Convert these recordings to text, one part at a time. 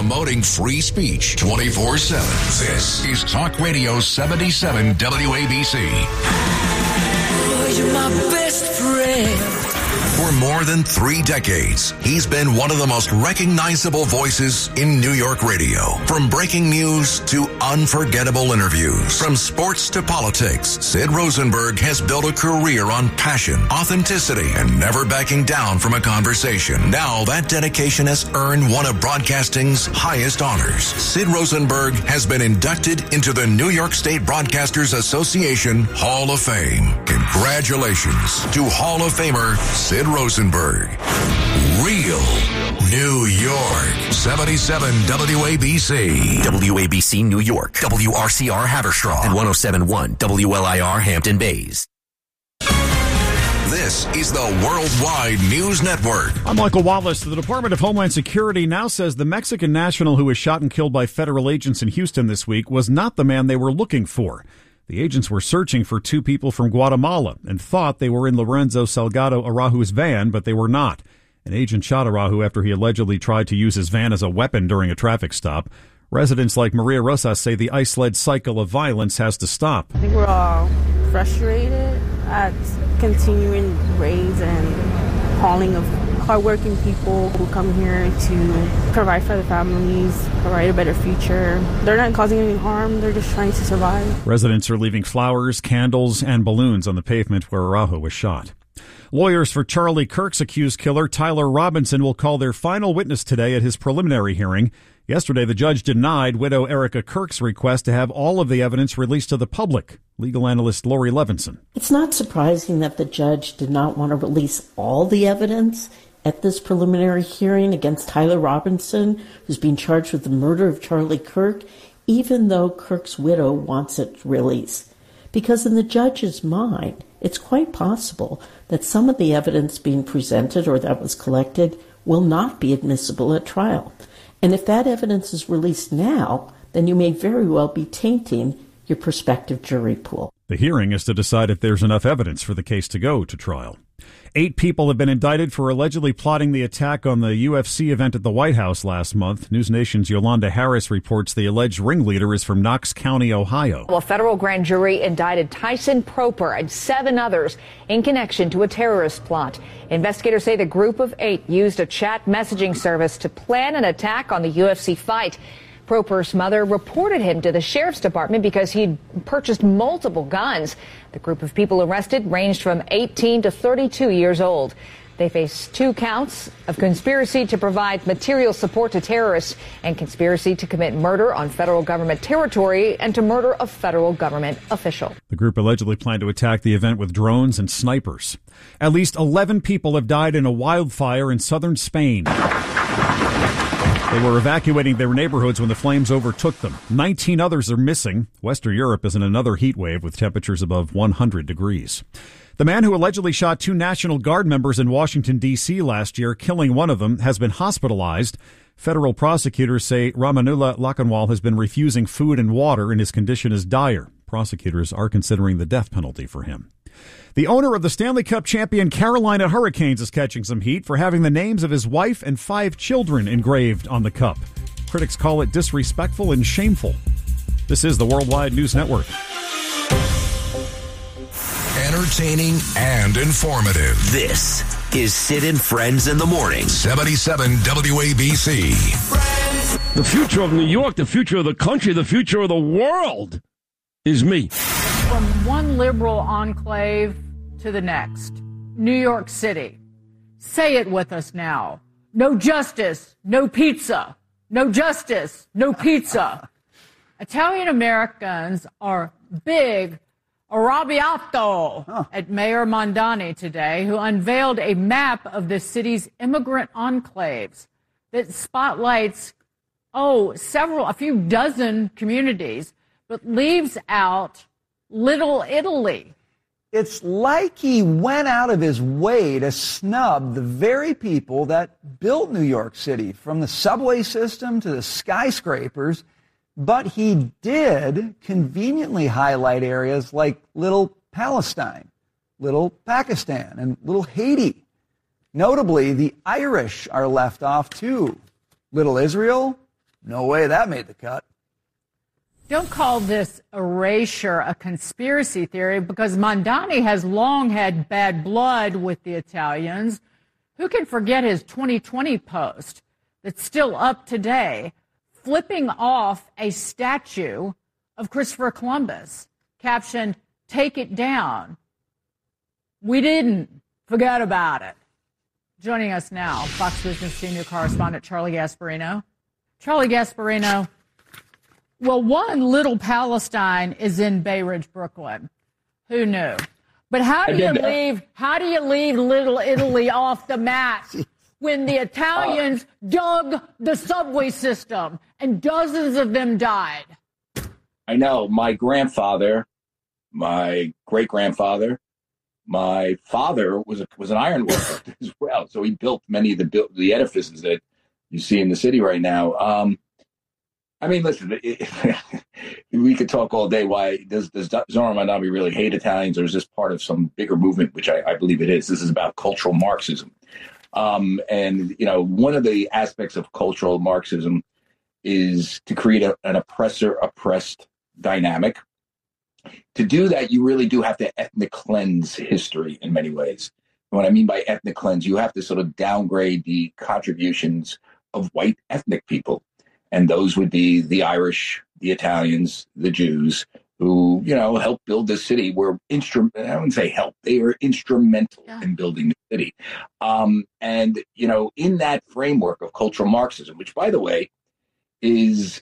promoting free speech 24/7. This is Talk Radio 77 WABC. Oh, you're my best friend. For more than 3 decades, he's been one of the most recognizable voices in New York radio. From breaking news to unforgettable interviews, from sports to politics, Sid Rosenberg has built a career on passion, authenticity, and never backing down from a conversation. Now that dedication has earned one of broadcasting's highest honors. Sid Rosenberg has been inducted into the New York State Broadcasters Association Hall of Fame. Congratulations to Hall of Famer Sid Rosenberg. Real New York. 77 WABC. WABC New York. WRCR Haverstraw. And 107.1 WLIR Hampton Bays. This is the Worldwide News Network. I'm Michael Wallace. The Department of Homeland Security now says the Mexican national who was shot and killed by federal agents in Houston this week was not the man they were looking for. The agents were searching for 2 people from Guatemala and thought they were in Lorenzo Salgado Arahu's van, but they were not. An agent shot Arahu after he allegedly tried to use his van as a weapon during a traffic stop. Residents like Maria Rosas say the ICE-led cycle of violence has to stop. I think we're all frustrated at continuing raids and hauling of hardworking people who come here to provide for their families, provide a better future. They're not causing any harm. They're just trying to survive. Residents are leaving flowers, candles, and balloons on the pavement where Arahu was shot. Lawyers for Charlie Kirk's accused killer, Tyler Robinson, will call their final witness today at his preliminary hearing. Yesterday, the judge denied widow Erica Kirk's request to have all of the evidence released to the public. Legal analyst Lori Levinson. It's not surprising that the judge did not want to release all the evidence at this preliminary hearing against Tyler Robinson, who's being charged with the murder of Charlie Kirk, even though Kirk's widow wants it released. Because in the judge's mind, it's quite possible that some of the evidence being presented or that was collected will not be admissible at trial. And if that evidence is released now, then you may very well be tainting your prospective jury pool. The hearing is to decide if there's enough evidence for the case to go to trial. 8 people have been indicted for allegedly plotting the attack on the UFC event at the White House last month. News Nation's Yolanda Harris reports the alleged ringleader is from Knox County, Ohio. Well, a federal grand jury indicted Tyson Proper and 7 others in connection to a terrorist plot. Investigators say the group of 8 used a chat messaging service to plan an attack on the UFC fight. Proper's mother reported him to the sheriff's department because he'd purchased multiple guns. The group of people arrested ranged from 18 to 32 years old. They face 2 counts of conspiracy to provide material support to terrorists and conspiracy to commit murder on federal government territory and to murder a federal government official. The group allegedly planned to attack the event with drones and snipers. At least 11 people have died in a wildfire in southern Spain. They were evacuating their neighborhoods when the flames overtook them. 19 others are missing. Western Europe is in another heat wave with temperatures above 100 degrees. The man who allegedly shot 2 National Guard members in Washington, D.C. last year, killing one of them, has been hospitalized. Federal prosecutors say Ramanullah Lakhanwal has been refusing food and water and his condition is dire. Prosecutors are considering the death penalty for him. The owner of the Stanley Cup champion Carolina Hurricanes is catching some heat for having the names of his wife and 5 children engraved on the cup. Critics call it disrespectful and shameful. This is the Worldwide News Network. Entertaining and informative. This is Sid and Friends in the Morning. 77 WABC. The future of New York, the future of the country, the future of the world is me. From one liberal enclave to the next. New York City. Say it with us now. No justice, no pizza. No justice, no pizza. Italian Americans are big arrabbiato at Mayor Mondani today, who unveiled a map of the city's immigrant enclaves that spotlights, a few dozen communities, but leaves out Little Italy. It's like he went out of his way to snub the very people that built New York City, from the subway system to the skyscrapers. But he did conveniently highlight areas like Little Palestine, Little Pakistan, and Little Haiti. Notably, the Irish are left off too. Little Israel, No way that made the cut. Don't call this erasure a conspiracy theory, because Mamdani has long had bad blood with the Italians. Who can forget his 2020 post that's still up today, flipping off a statue of Christopher Columbus, captioned, "Take it down. We didn't forget about it." Joining us now, Fox Business senior correspondent Charlie Gasparino. Charlie Gasparino, well, one, Little Palestine is in Bay Ridge, Brooklyn. Who knew? But how do you leave Little Italy off the map when the Italians dug the subway system and dozens of them died? I know. My grandfather, my great-grandfather, my father was an iron worker as well. So he built many of the edifices that you see in the city right now. I mean, listen, we could talk all day. Why does Zoran Mamdani really hate Italians, or is this part of some bigger movement, which I believe it is? This is about cultural Marxism. And, you know, one of the aspects of cultural Marxism is to create an oppressor-oppressed dynamic. To do that, you really do have to ethnic cleanse history in many ways. And what I mean by ethnic cleanse, you have to sort of downgrade the contributions of white ethnic people. And those would be the Irish, the Italians, the Jews, who, you know, helped build this city. I wouldn't say help, they were instrumental in building the city. And, you know, in that framework of cultural Marxism, which, by the way, is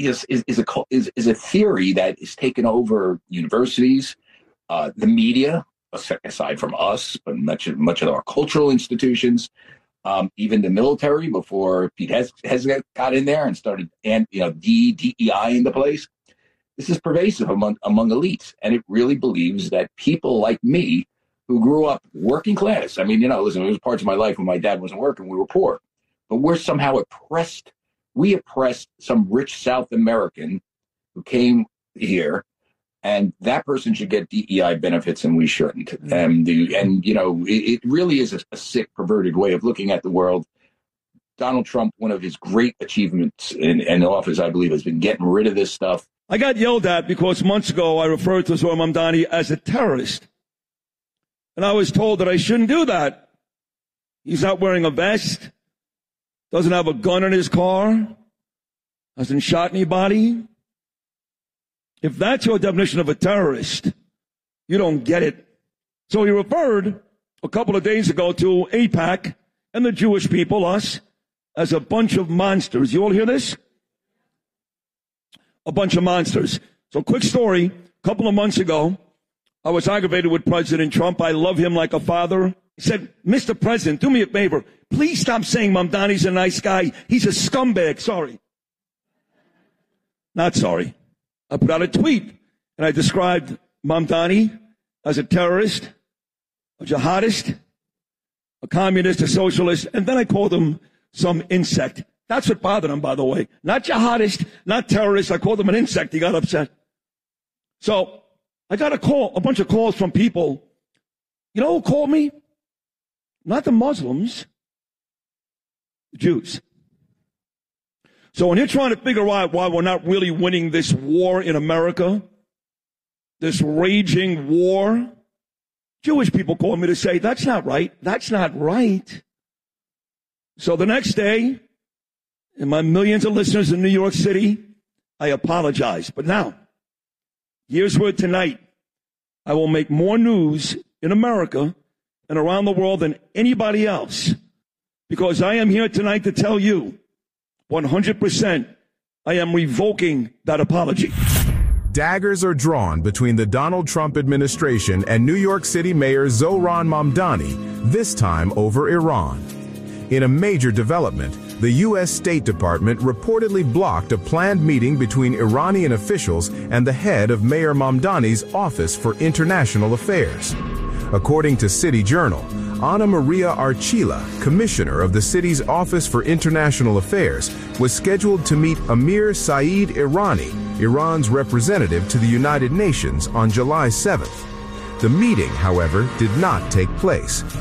a theory that is taken over universities, the media, aside from us, but much of our cultural institutions, even the military before Pete Hegseth got in there and started, DEI into place. This is pervasive among elites, and it really believes that people like me, who grew up working class. I mean, listen, there was parts of my life when my dad wasn't working, we were poor, but we're somehow oppressed. We oppressed some rich South American who came here, and that person should get DEI benefits and we shouldn't. And it really is a sick, perverted way of looking at the world. Donald Trump, one of his great achievements in office, I believe, has been getting rid of this stuff. I got yelled at because months ago I referred to Zoran Mamdani as a terrorist. And I was told that I shouldn't do that. He's not wearing a vest, doesn't have a gun in his car, hasn't shot anybody. If that's your definition of a terrorist, you don't get it. So he referred a couple of days ago to AIPAC and the Jewish people, us, as a bunch of monsters. You all hear this? A bunch of monsters. So quick story. A couple of months ago, I was aggravated with President Trump. I love him like a father. He said, "Mr. President, do me a favor. Please stop saying Mamdani's a nice guy. He's a scumbag." Sorry. Not sorry. I put out a tweet, and I described Mamdani as a terrorist, a jihadist, a communist, a socialist, and then I called him some insect. That's what bothered him, by the way. Not jihadist, not terrorist. I called him an insect. He got upset. So I got a bunch of calls from people. You know who called me? Not the Muslims, the Jews. So when you're trying to figure out why we're not really winning this war in America, this raging war, Jewish people call me to say, that's not right. That's not right. So the next day, in my millions of listeners in New York City, I apologize. But now, here's where tonight I will make more news in America and around the world than anybody else, because I am here tonight to tell you 100% I am revoking that apology. Daggers are drawn between the Donald Trump administration and New York City Mayor Zoran Mamdani, this time over Iran. In a major development, the U.S. State Department reportedly blocked a planned meeting between Iranian officials and the head of Mayor Mamdani's Office for International Affairs. According to City Journal, Ana Maria Archila, commissioner of the city's Office for International Affairs, was scheduled to meet Amir Saeed Irani, Iran's representative to the United Nations, on July 7th. The meeting, however, did not take place.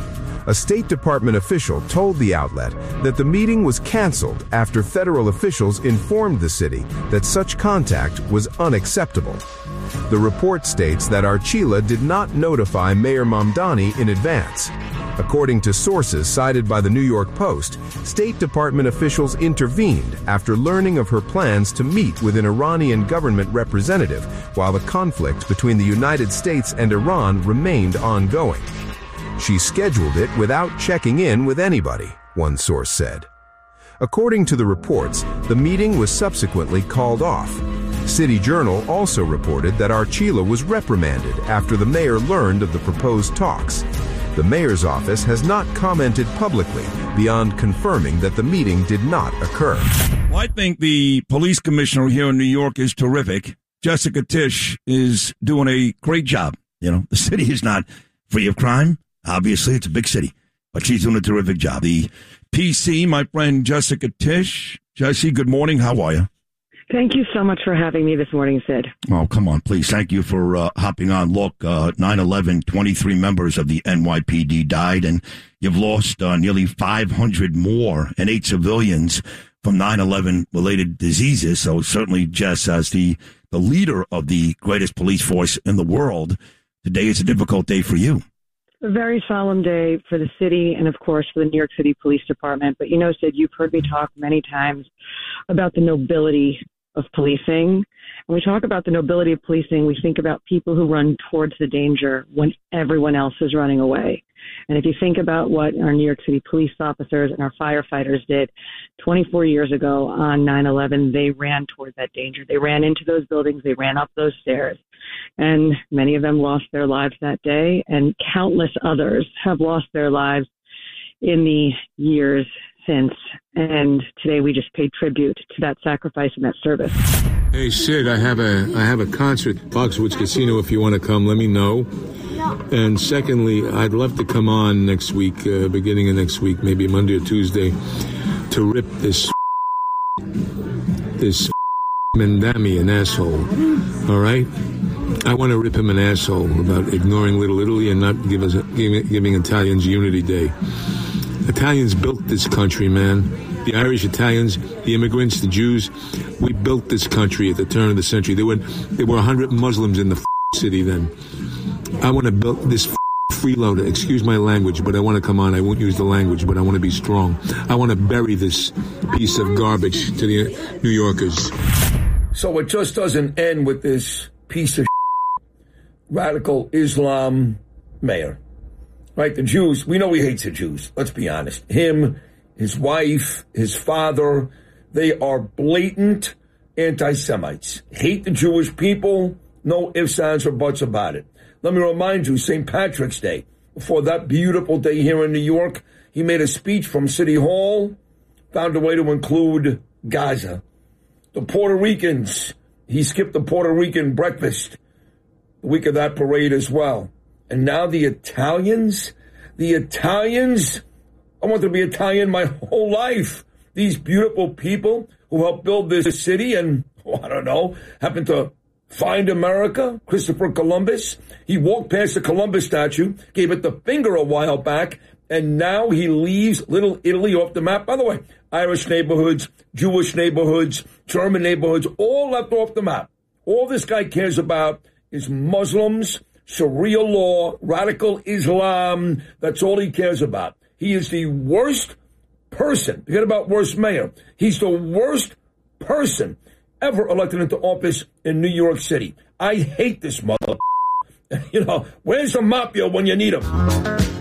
A State Department official told the outlet that the meeting was canceled after federal officials informed the city that such contact was unacceptable. The report states that Archila did not notify Mayor Mamdani in advance. According to sources cited by the New York Post, State Department officials intervened after learning of her plans to meet with an Iranian government representative while the conflict between the United States and Iran remained ongoing. She scheduled it without checking in with anybody, one source said. According to the reports, the meeting was subsequently called off. City Journal also reported that Archila was reprimanded after the mayor learned of the proposed talks. The mayor's office has not commented publicly beyond confirming that the meeting did not occur. Well, I think the police commissioner here in New York is terrific. Jessica Tisch is doing a great job. You know, the city is not free of crime. Obviously, it's a big city, but she's doing a terrific job. The PC, my friend Jessica Tisch. Jesse, good morning. How are you? Thank you so much for having me this morning, Sid. Oh, come on, please. Thank you for hopping on. Look, 9/11, 23 members of the NYPD died, and you've lost nearly 500 more and 8 civilians from 9/11 related diseases. So certainly, Jess, as the leader of the greatest police force in the world, today is a difficult day for you. A very solemn day for the city and, of course, for the New York City Police Department. But, you know, Sid, you've heard me talk many times about the nobility of policing. When we talk about the nobility of policing, we think about people who run towards the danger when everyone else is running away. And if you think about what our New York City police officers and our firefighters did 24 years ago on 9/11, they ran toward that danger. They ran into those buildings. They ran up those stairs. And many of them lost their lives that day, and countless others have lost their lives in the years since. And today we just paid tribute to that sacrifice and that service. Hey, Sid, I have a concert at Foxwoods Casino. If you want to come, let me know. And secondly, I'd love to come on next week, beginning of next week, maybe Monday or Tuesday, to rip this Mandami an asshole. All right? I want to rip him an asshole about ignoring Little Italy and not giving Italians Unity Day. Italians built this country, man. The Irish Italians, the immigrants, the Jews, we built this country at the turn of the century. There were 100 Muslims in the city then. I want to build this freeloader. Excuse my language, but I want to come on. I won't use the language, but I want to be strong. I want to bury this piece of garbage to the New Yorkers. So it just doesn't end with this piece of radical Islam mayor. Right? The Jews, we know he hates the Jews. Let's be honest. Him, his wife, his father, they are blatant anti-Semites. Hate the Jewish people. No ifs, ands, or buts about it. Let me remind you, St. Patrick's Day, before that beautiful day here in New York, he made a speech from City Hall, found a way to include Gaza. The Puerto Ricans, he skipped the Puerto Rican breakfast the week of that parade as well. And now the Italians, I want to be Italian my whole life. These beautiful people who helped build this city and, I don't know, happened to find America, Christopher Columbus. He walked past the Columbus statue, gave it the finger a while back, and now he leaves Little Italy off the map. By the way, Irish neighborhoods, Jewish neighborhoods, German neighborhoods, all left off the map. All this guy cares about is Muslims, Sharia law, radical Islam. That's all he cares about. He is the worst person. Forget about worst mayor. He's the worst person ever elected into office in New York City. I hate this mother. You know, where's the mafia when you need them?